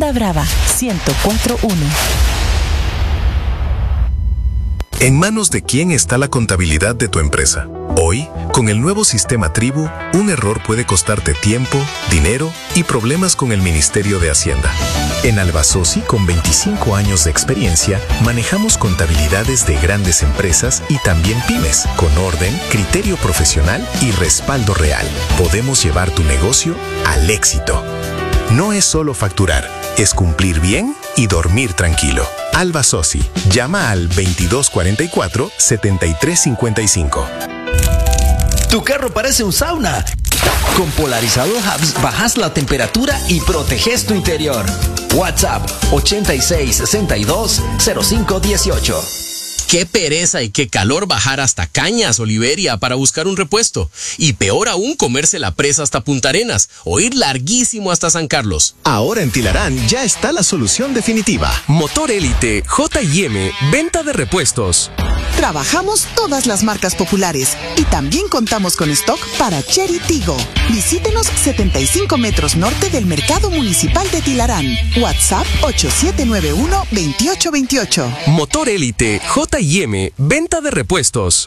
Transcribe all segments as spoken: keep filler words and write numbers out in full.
Onda Brava ciento cuatro punto uno. ¿En manos de quién está la contabilidad de tu empresa? Hoy, con el nuevo sistema Tribu, un error puede costarte tiempo, dinero y problemas con el Ministerio de Hacienda. En Albasosi, con veinticinco años de experiencia, manejamos contabilidades de grandes empresas y también pymes, con orden, criterio profesional y respaldo real. Podemos llevar tu negocio al éxito. No es solo facturar, es cumplir bien y dormir tranquilo. Albasosi, llama al veintidós cuarenta y cuatro, setenta y tres cincuenta y cinco. Tu carro parece un sauna. Con Polarizador Hubs bajas la temperatura y proteges tu interior. WhatsApp ochenta y seis sesenta y dos cero cinco dieciocho. Qué pereza y qué calor bajar hasta Cañas, Oliveria, para buscar un repuesto. Y peor aún, comerse la presa hasta Punta Arenas o ir larguísimo hasta San Carlos. Ahora en Tilarán ya está la solución definitiva. Motor Élite, J y M, venta de repuestos. Trabajamos todas las marcas populares y también contamos con stock para Chery Tigo. Visítenos setenta y cinco metros norte del Mercado Municipal de Tilarán. WhatsApp ocho siete nueve uno, veintiocho veintiocho. Motor Élite, J y M, venta de repuestos.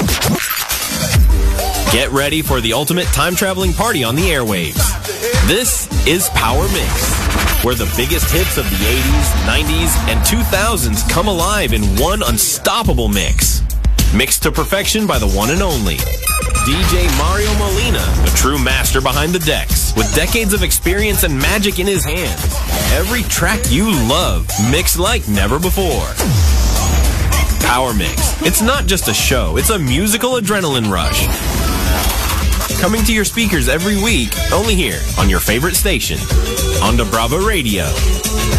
Get ready for the ultimate time-traveling party on the airwaves. This is Power Mix, where the biggest hits of the eighties, nineties, and two thousands come alive in one unstoppable mix. Mixed to perfection by the one and only D J Mario Molina, the true master behind the decks, with decades of experience and magic in his hands. Every track you love, mixed like never before. Power Mix. It's not just a show, it's a musical adrenaline rush. Coming to your speakers every week, only here on your favorite station, Onda Brava Radio.